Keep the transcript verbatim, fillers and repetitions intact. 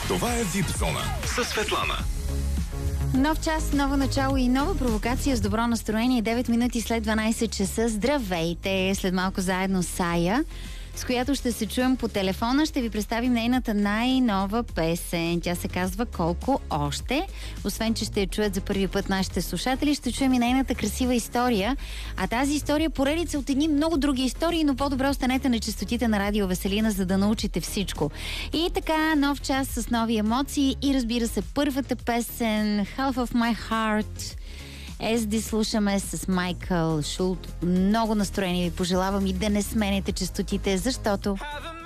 Това е Вип Зона със Светлана. Нов час, ново начало и нова провокация с добро настроение. девет минути след дванайсет часа. Здравейте! След малко заедно с Ая, с която ще се чуем по телефона. Ще ви представим нейната най-нова песен. Тя се казва "Колко още". Освен, че ще я чуят за първи път нашите слушатели, ще чуем и нейната красива история. А тази история е поредица от едни много други истории, но по-добре останете на честотите на Радио Веселина, за да научите всичко. И така, нов час с нови емоции и, разбира се, първата песен "Half of My Heart". Ес Ди слушаме с Майкъл Шулт. Много настроение ви пожелавам и да не смените честотите, защото